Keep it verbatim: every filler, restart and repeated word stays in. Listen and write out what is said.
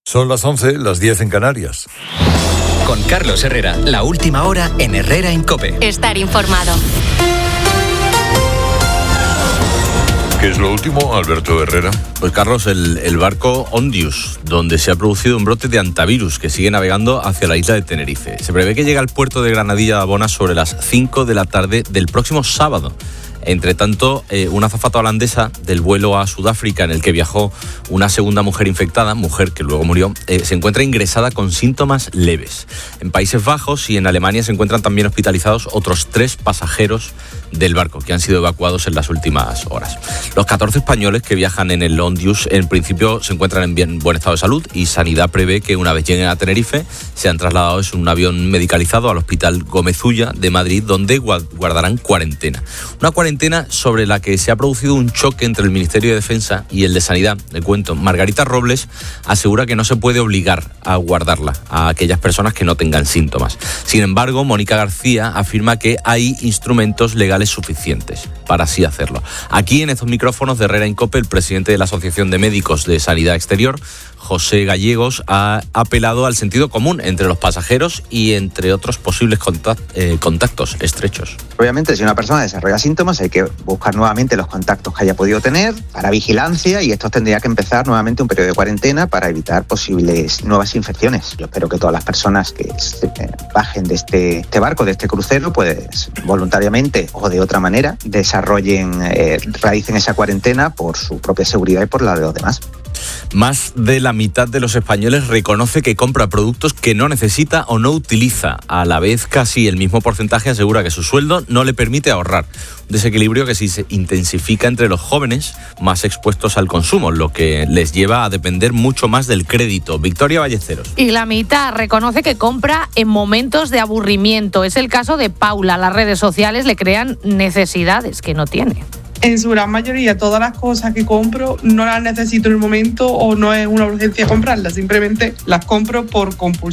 Son las once, las diez en Canarias. Con Carlos Herrera, la última hora en Herrera en COPE. Estar informado. ¿Qué es lo último, Alberto Herrera? Pues Carlos, el, el barco Ondius, donde se ha producido un brote de antivirus que sigue navegando hacia la isla de Tenerife. Se prevé que llegue al puerto de Granadilla de Abona sobre las cinco de la tarde del próximo sábado. Entre tanto, eh, una azafata holandesa del vuelo a Sudáfrica en el que viajó una segunda mujer infectada, mujer que luego murió, eh, se encuentra ingresada con síntomas leves. En Países Bajos y en Alemania se encuentran también hospitalizados otros tres pasajeros del barco que han sido evacuados en las últimas horas. Los catorce españoles que viajan en el Ondius en principio se encuentran en bien, buen estado de salud y Sanidad prevé que una vez lleguen a Tenerife sean trasladados en un avión medicalizado al Hospital Gómez Ulla de Madrid, donde guardarán cuarentena. Una cuarentena sobre la que se ha producido un choque entre el Ministerio de Defensa y el de Sanidad. Le cuento, Margarita Robles asegura que no se puede obligar a guardarla a aquellas personas que no tengan síntomas. Sin embargo, Mónica García afirma que hay instrumentos legales suficientes para así hacerlo. Aquí en estos micrófonos de Herrera en COPE, el presidente de la Asociación de Médicos de Sanidad Exterior, José Gallegos, ha apelado al sentido común entre los pasajeros y entre otros posibles contact, eh, contactos estrechos. Obviamente, si una persona desarrolla síntomas, hay que buscar nuevamente los contactos que haya podido tener para vigilancia y estos tendría que empezar nuevamente un periodo de cuarentena para evitar posibles nuevas infecciones. Yo espero que todas las personas que se bajen de este, este barco, de este crucero, pues voluntariamente o de otra manera desarrollen, eh, realicen esa cuarentena por su propia seguridad y por la de los demás. Más de la mitad de los españoles reconoce que compra productos que no necesita o no utiliza. A la vez, casi el mismo porcentaje asegura que su sueldo no le permite ahorrar. Un desequilibrio que sí se intensifica entre los jóvenes más expuestos al consumo, lo que les lleva a depender mucho más del crédito. Victoria Ballesteros. Y la mitad reconoce que compra en momentos de aburrimiento. Es el caso de Paula. Las redes sociales le crean necesidades que no tiene. En su gran mayoría, todas las cosas que compro no las necesito en el momento o no es una urgencia comprarlas, simplemente las compro por compulsión.